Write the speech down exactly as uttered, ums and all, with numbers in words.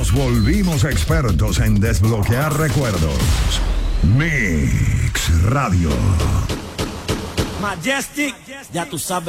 Nos volvimos expertos en desbloquear recuerdos. Mix Radio. Majestic, ya tú sabes.